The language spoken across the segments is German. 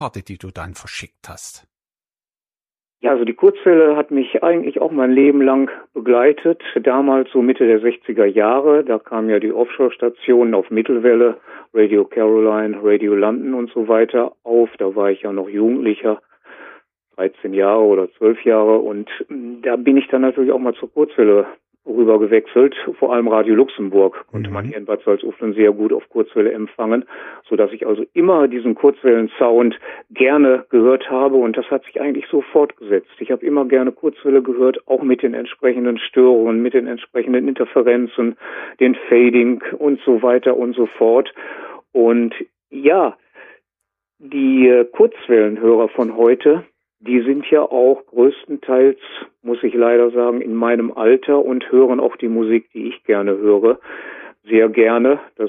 Karte, die du dann verschickt hast? Ja, also die Kurzwelle hat mich eigentlich auch mein Leben lang begleitet. Damals so Mitte der 60er Jahre, da kamen ja die Offshore-Stationen auf Mittelwelle, Radio Caroline, Radio London und so weiter auf. Da war ich ja noch Jugendlicher, 13 Jahre oder 12 Jahre, und da bin ich dann natürlich auch mal zur Kurzwelle rüber gewechselt. Vor allem Radio Luxemburg konnte man hier in Bad Salzuflen sehr gut auf Kurzwelle empfangen, so dass ich also immer diesen Kurzwellen-Sound gerne gehört habe, und das hat sich eigentlich so fortgesetzt. Ich habe immer gerne Kurzwelle gehört, auch mit den entsprechenden Störungen, mit den entsprechenden Interferenzen, den Fading und so weiter und so fort. Und ja, die Kurzwellenhörer von heute, die sind ja auch größtenteils, muss ich leider sagen, in meinem Alter und hören auch die Musik, die ich gerne höre, sehr gerne. Das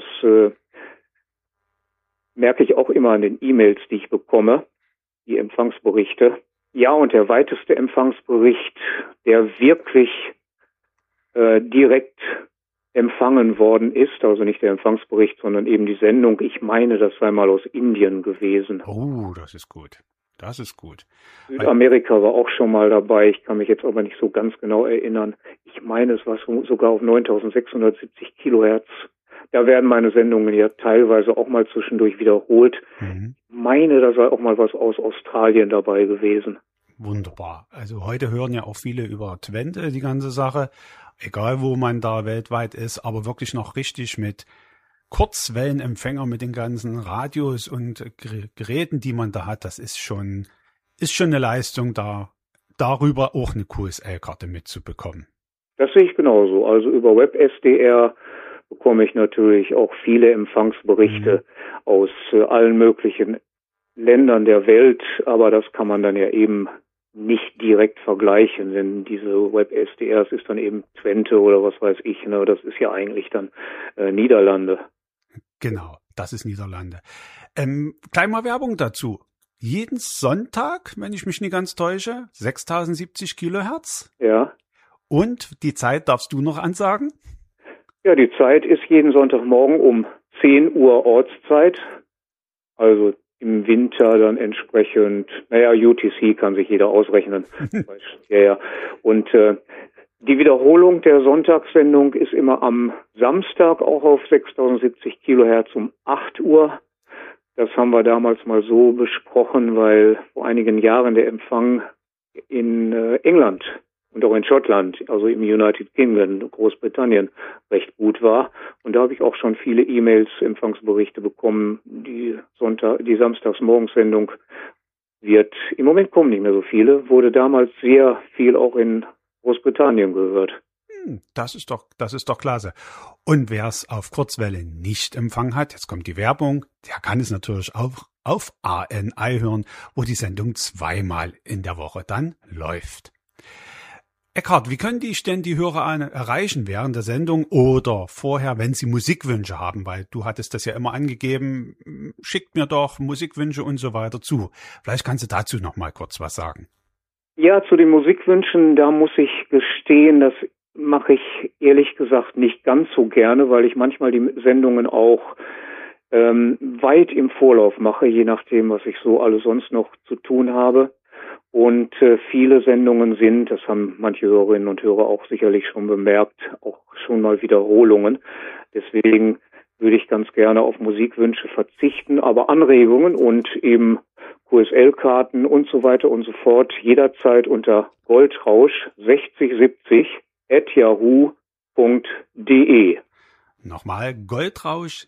merke ich auch immer an den E-Mails, die ich bekomme, die Empfangsberichte. Ja, und der weiteste Empfangsbericht, der wirklich direkt empfangen worden ist, also nicht der Empfangsbericht, sondern eben die Sendung, ich meine, das sei mal aus Indien gewesen. Oh, das ist gut. Das ist gut. Südamerika war auch schon mal dabei. Ich kann mich jetzt aber nicht so ganz genau erinnern. Ich meine, es war sogar auf 9670 Kilohertz. Da werden meine Sendungen ja teilweise auch mal zwischendurch wiederholt. Ich meine, da sei auch mal was aus Australien dabei gewesen. Wunderbar. Also heute hören ja auch viele über Twente die ganze Sache. Egal, wo man da weltweit ist, aber wirklich noch richtig mit Kurzwellenempfänger, mit den ganzen Radios und Geräten, die man da hat, das ist schon eine Leistung, darüber auch eine QSL-Karte mitzubekommen. Das sehe ich genauso. Also über WebSDR bekomme ich natürlich auch viele Empfangsberichte aus allen möglichen Ländern der Welt, aber das kann man dann ja eben nicht direkt vergleichen, denn diese WebSDRs ist dann eben Twente oder was weiß ich, ne? Das ist ja eigentlich dann Niederlande. Genau, das ist Niederlande. Gleich mal Werbung dazu. Jeden Sonntag, wenn ich mich nicht ganz täusche, 6070 Kilohertz. Ja. Und die Zeit darfst du noch ansagen? Ja, die Zeit ist jeden Sonntagmorgen um 10 Uhr Ortszeit. Also im Winter dann entsprechend, UTC kann sich jeder ausrechnen. Ja. Und die Wiederholung der Sonntagssendung ist immer am Samstag auch auf 6070 Kilohertz um 8 Uhr. Das haben wir damals mal so besprochen, weil vor einigen Jahren der Empfang in England und auch in Schottland, also im United Kingdom, Großbritannien, recht gut war. Und da habe ich auch schon viele E-Mails, Empfangsberichte bekommen. Die Samstagsmorgensendung wird, im Moment kommen nicht mehr so viele, wurde damals sehr viel auch in Großbritannien gehört. Das ist doch klasse. Und wer es auf Kurzwelle nicht empfangen hat, jetzt kommt die Werbung, der kann es natürlich auch auf ANI hören, wo die Sendung zweimal in der Woche dann läuft. Eckhard, wie können die Hörer erreichen während der Sendung oder vorher, wenn sie Musikwünsche haben? Weil du hattest das ja immer angegeben, schickt mir doch Musikwünsche und so weiter zu. Vielleicht kannst du dazu noch mal kurz was sagen. Ja, zu den Musikwünschen, da muss ich gestehen, das mache ich ehrlich gesagt nicht ganz so gerne, weil ich manchmal die Sendungen auch weit im Vorlauf mache, je nachdem, was ich so alles sonst noch zu tun habe. Und viele Sendungen sind, das haben manche Hörerinnen und Hörer auch sicherlich schon bemerkt, auch schon mal Wiederholungen. Deswegen würde ich ganz gerne auf Musikwünsche verzichten, aber Anregungen und eben QSL-Karten und so weiter und so fort jederzeit unter Goldrausch 6070@yahoo.de. Nochmal Goldrausch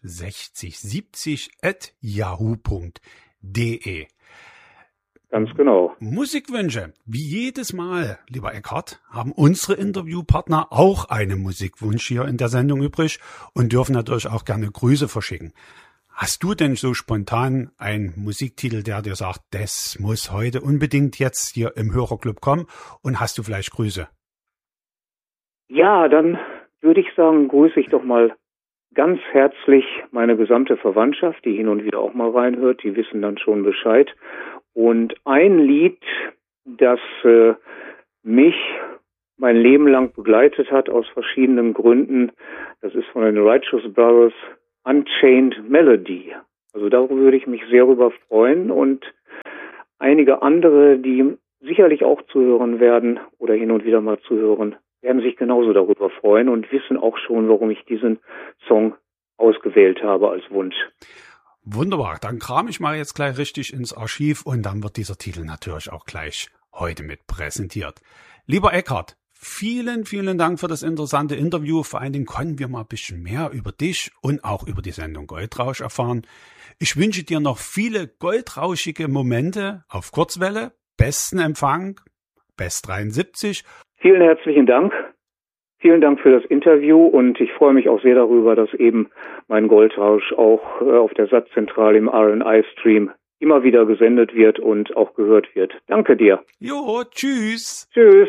6070@yahoo.de. Ganz genau. Musikwünsche. Wie jedes Mal, lieber Eckhard, haben unsere Interviewpartner auch einen Musikwunsch hier in der Sendung übrig und dürfen natürlich auch gerne Grüße verschicken. Hast du denn so spontan einen Musiktitel, der dir sagt, das muss heute unbedingt jetzt hier im Hörerclub kommen, und hast du vielleicht Grüße? Ja, dann würde ich sagen, grüße ich doch mal ganz herzlich meine gesamte Verwandtschaft, die hin und wieder auch mal reinhört, die wissen dann schon Bescheid. Und ein Lied, das mich mein Leben lang begleitet hat aus verschiedenen Gründen, das ist von den Righteous Brothers, Unchained Melody. Also darüber würde ich mich sehr darüber freuen und einige andere, die sicherlich auch zuhören werden oder hin und wieder mal zuhören, werden sich genauso darüber freuen und wissen auch schon, warum ich diesen Song ausgewählt habe als Wunsch. Wunderbar, dann kram ich mal jetzt gleich richtig ins Archiv und dann wird dieser Titel natürlich auch gleich heute mit präsentiert. Lieber Eckhard, vielen, vielen Dank für das interessante Interview. Vor allen Dingen konnten wir mal ein bisschen mehr über dich und auch über die Sendung Goldrausch erfahren. Ich wünsche dir noch viele goldrauschige Momente auf Kurzwelle, besten Empfang, Best 73. Vielen herzlichen Dank. Vielen Dank für das Interview und ich freue mich auch sehr darüber, dass eben mein Goldrausch auch auf der Satzzentrale im RNI-Stream immer wieder gesendet wird und auch gehört wird. Danke dir. Jo, tschüss. Tschüss.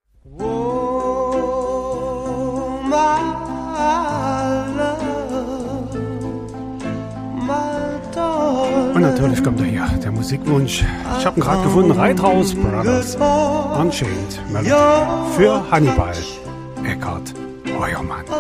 Oh, my love, my darling. Und natürlich kommt hier der Musikwunsch. Ich habe ihn gerade gefunden, Reithaus Brothers, Unchained Melody für Hannibal Eckhard Heuermann.